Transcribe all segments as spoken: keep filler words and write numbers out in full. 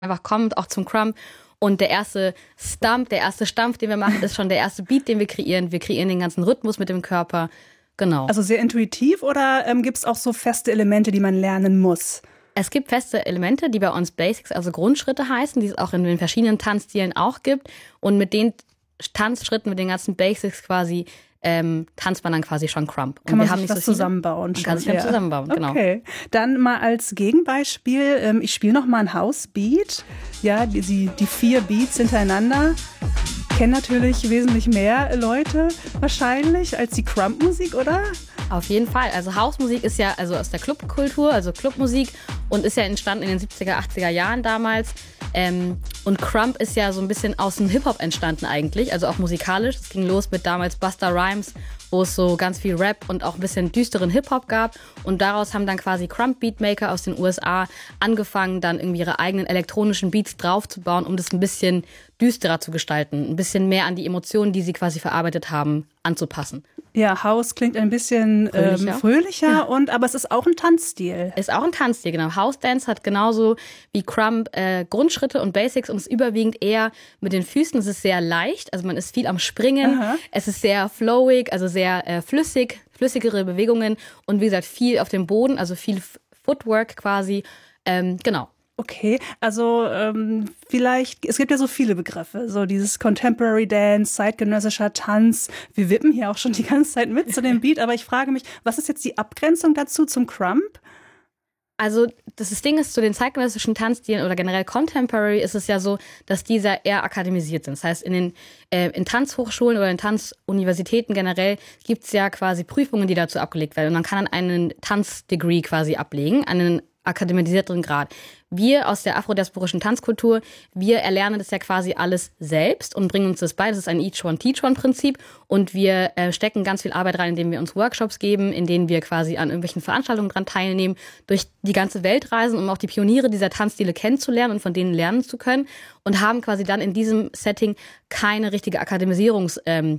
einfach kommt, auch zum Crump. Und der erste Stump, der erste Stampf, den wir machen, ist schon der erste Beat, den wir kreieren. Wir kreieren den ganzen Rhythmus mit dem Körper. Genau. Also sehr intuitiv oder ähm, gibt es auch so feste Elemente, die man lernen muss? Es gibt feste Elemente, die bei uns Basics, also Grundschritte heißen, die es auch in den verschiedenen Tanzstilen auch gibt. Und mit den Tanzschritten, mit den ganzen Basics quasi, ähm, tanzt man dann quasi schon Crump. Und kann man wir haben sich nicht das so zusammenbauen? Man kann sich dann zusammenbauen, genau. Okay, dann mal als Gegenbeispiel, ähm, ich spiele nochmal ein House-Beat. Ja, die, die, die vier Beats hintereinander kennen natürlich wesentlich mehr Leute wahrscheinlich als die Crump-Musik, oder? Auf jeden Fall. Also Hausmusik ist ja also aus der Clubkultur, also Clubmusik und ist ja entstanden in den siebziger, achtziger Jahren damals. Ähm, und Crump ist ja so ein bisschen aus dem Hip-Hop entstanden eigentlich, also auch musikalisch. Es ging los mit damals Busta Rhymes, wo es so ganz viel Rap und auch ein bisschen düsteren Hip-Hop gab. Und daraus haben dann quasi Crump-Beatmaker aus den U S A angefangen, dann irgendwie ihre eigenen elektronischen Beats draufzubauen, um das ein bisschen düsterer zu gestalten, ein bisschen mehr an die Emotionen, die sie quasi verarbeitet haben, anzupassen. Ja, House klingt ein bisschen fröhlicher, ähm, fröhlicher ja. und aber es ist auch ein Tanzstil. Ist auch ein Tanzstil, genau. House Dance hat genauso wie Crump äh, Grundschritte und Basics und ist überwiegend eher mit den Füßen. Es ist sehr leicht, also man ist viel am Springen. Aha. Es ist sehr flowig, also sehr äh, flüssig, flüssigere Bewegungen und wie gesagt viel auf dem Boden, also viel Footwork quasi. Ähm, genau. Okay, also ähm, vielleicht, es gibt ja so viele Begriffe, so dieses Contemporary Dance, zeitgenössischer Tanz. Wir wippen hier auch schon die ganze Zeit mit zu dem Beat, aber ich frage mich, was ist jetzt die Abgrenzung dazu zum Crump? Also das, das Ding ist, zu den zeitgenössischen Tanzstilen oder generell Contemporary ist es ja so, dass diese eher akademisiert sind. Das heißt, in den äh, in Tanzhochschulen oder in Tanzuniversitäten generell gibt's ja quasi Prüfungen, die dazu abgelegt werden. Und man kann dann einen Tanzdegree quasi ablegen, einen akademisierteren Grad. Wir aus der afrodiasporischen Tanzkultur, wir erlernen das ja quasi alles selbst und bringen uns das bei. Das ist ein Each-One-Teach-One-Prinzip und wir äh, stecken ganz viel Arbeit rein, indem wir uns Workshops geben, in denen wir quasi an irgendwelchen Veranstaltungen dran teilnehmen, durch die ganze Welt reisen, um auch die Pioniere dieser Tanzstile kennenzulernen und von denen lernen zu können und haben quasi dann in diesem Setting keine richtige Akademisierungsbestätigung,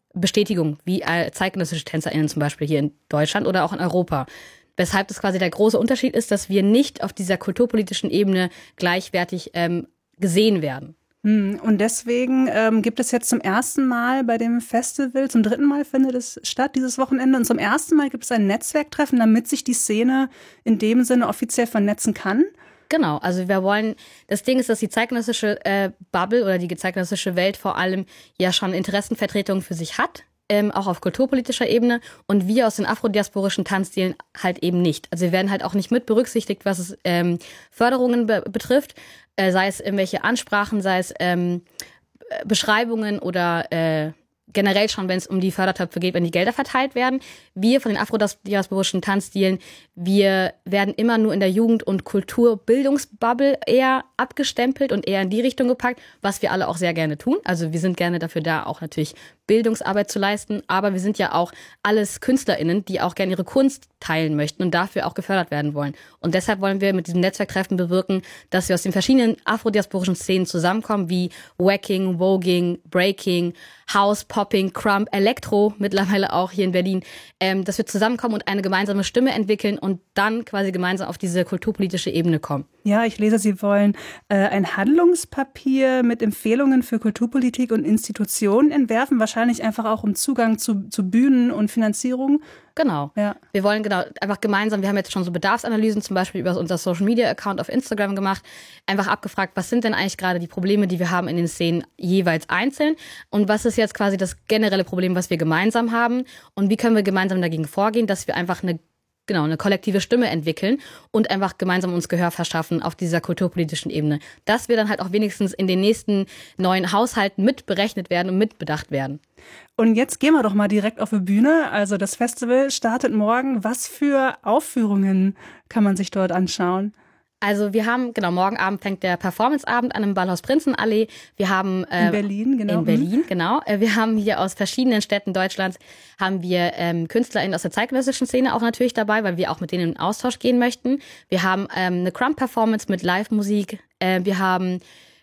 ähm, wie äh, zeitgenössische TänzerInnen zum Beispiel hier in Deutschland oder auch in Europa. Weshalb das quasi der große Unterschied ist, dass wir nicht auf dieser kulturpolitischen Ebene gleichwertig ähm, gesehen werden. Und deswegen ähm, gibt es jetzt zum ersten Mal bei dem Festival, zum dritten Mal findet es statt dieses Wochenende und zum ersten Mal gibt es ein Netzwerktreffen, damit sich die Szene in dem Sinne offiziell vernetzen kann. Genau, also wir wollen, das Ding ist, dass die zeitgenössische äh, Bubble oder die zeitgenössische Welt vor allem ja schon Interessenvertretungen für sich hat. Ähm, auch auf kulturpolitischer Ebene und wir aus den afrodiasporischen Tanzstilen halt eben nicht. Also wir werden halt auch nicht mit berücksichtigt, was es ähm, Förderungen be- betrifft, äh, sei es irgendwelche Ansprachen, sei es ähm, Beschreibungen oder äh, generell schon, wenn es um die Fördertöpfe geht, wenn die Gelder verteilt werden. Wir von den afrodiasporischen Tanzstilen, wir werden immer nur in der Jugend- und Kulturbildungsbubble eher abgestempelt und eher in die Richtung gepackt, was wir alle auch sehr gerne tun. Also wir sind gerne dafür da, auch natürlich Bildungsarbeit zu leisten, aber wir sind ja auch alles KünstlerInnen, die auch gerne ihre Kunst teilen möchten und dafür auch gefördert werden wollen. Und deshalb wollen wir mit diesem Netzwerktreffen bewirken, dass wir aus den verschiedenen afrodiasporischen Szenen zusammenkommen, wie Wacking, Voging, Breaking, House, Popping, Crump, Elektro, mittlerweile auch hier in Berlin, ähm, dass wir zusammenkommen und eine gemeinsame Stimme entwickeln und dann quasi gemeinsam auf diese kulturpolitische Ebene kommen. Ja, ich lese, Sie wollen äh, ein Handlungspapier mit Empfehlungen für Kulturpolitik und Institutionen entwerfen, wahrscheinlich einfach auch um Zugang zu, zu Bühnen und Finanzierung. Genau. Ja. Wir wollen genau einfach gemeinsam, wir haben jetzt schon so Bedarfsanalysen zum Beispiel über unser Social-Media-Account auf Instagram gemacht, einfach abgefragt, was sind denn eigentlich gerade die Probleme, die wir haben in den Szenen jeweils einzeln und was ist jetzt quasi das generelle Problem, was wir gemeinsam haben und wie können wir gemeinsam dagegen vorgehen, dass wir einfach eine Genau, eine kollektive Stimme entwickeln und einfach gemeinsam uns Gehör verschaffen auf dieser kulturpolitischen Ebene. Dass wir dann halt auch wenigstens in den nächsten neuen Haushalten mitberechnet werden und mitbedacht werden. Und jetzt gehen wir doch mal direkt auf die Bühne. Also das Festival startet morgen. Was für Aufführungen kann man sich dort anschauen? Also wir haben, genau, morgen Abend fängt der Performanceabend an im Ballhaus Prinzenallee. Wir haben äh, in Berlin, genau. In Berlin, genau. Wir haben hier aus verschiedenen Städten Deutschlands haben wir ähm, KünstlerInnen aus der zeitgenössischen Szene auch natürlich dabei, weil wir auch mit denen in Austausch gehen möchten. Wir haben ähm, eine Crump-Performance mit Live-Musik. Äh, wir haben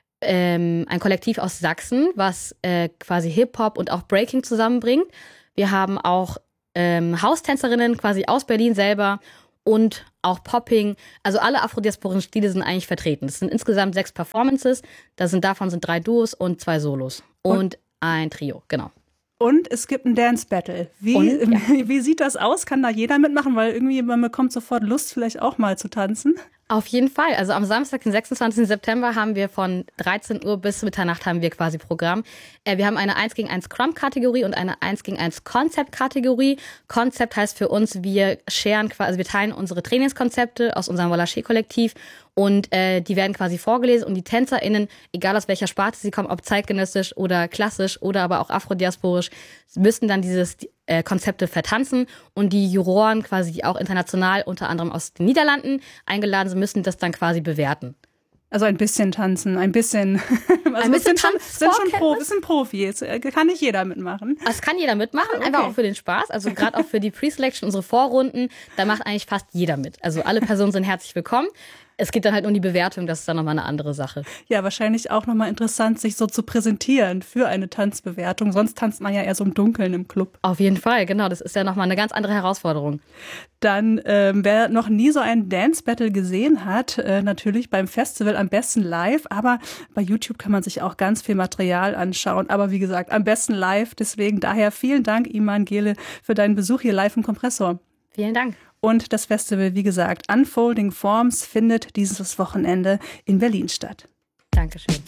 ähm, ein Kollektiv aus Sachsen, was äh, quasi Hip-Hop und auch Breaking zusammenbringt. Wir haben auch ähm, Haustänzerinnen quasi aus Berlin selber. und auch Popping. Also alle afrodiasporischen Stile sind eigentlich vertreten. Es sind insgesamt sechs Performances. Das sind, davon sind drei Duos und zwei Solos. Und, und ein Trio, genau. Und es gibt ein Dance Battle. Wie, und, ja. wie sieht das aus? Kann da jeder mitmachen? Weil irgendwie man bekommt sofort Lust, vielleicht auch mal zu tanzen. Auf jeden Fall. Also am Samstag, den sechsundzwanzigsten September, haben wir von dreizehn Uhr bis Mitternacht haben wir quasi Programm. Äh, wir haben eine eins gegen eins Scrum-Kategorie und eine eins gegen eins Concept-Kategorie. Concept heißt für uns, wir sharen quasi, also wir teilen unsere Trainingskonzepte aus unserem Volaché-Kollektiv und äh, die werden quasi vorgelesen und die TänzerInnen, egal aus welcher Sparte sie kommen, ob zeitgenössisch oder klassisch oder aber auch afrodiasporisch, müssen dann dieses äh, Konzepte vertanzen und die Juroren quasi, die auch international, unter anderem aus den Niederlanden eingeladen sind, müssen das dann quasi bewerten. Also ein bisschen tanzen, ein bisschen. Also ein bisschen sind schon, sind schon Profis, sind Profis. Kann nicht jeder mitmachen. Das kann jeder mitmachen, okay. Einfach auch für den Spaß. Also gerade auch für die Pre-Selection, unsere Vorrunden, da macht eigentlich fast jeder mit. Also alle Personen sind herzlich willkommen. Es geht dann halt um die Bewertung, das ist dann nochmal eine andere Sache. Ja, wahrscheinlich auch nochmal interessant, sich so zu präsentieren für eine Tanzbewertung. Sonst tanzt man ja eher so im Dunkeln im Club. Auf jeden Fall, genau. Das ist ja nochmal eine ganz andere Herausforderung. Dann, ähm, wer noch nie so ein Dance-Battle gesehen hat, äh, natürlich beim Festival am besten live. Aber bei YouTube kann man sich auch ganz viel Material anschauen. Aber wie gesagt, am besten live. Deswegen daher vielen Dank, Iman Gehle, für deinen Besuch hier live im Kompressor. Vielen Dank. Und das Festival, wie gesagt, Unfolding Forms findet dieses Wochenende in Berlin statt. Dankeschön.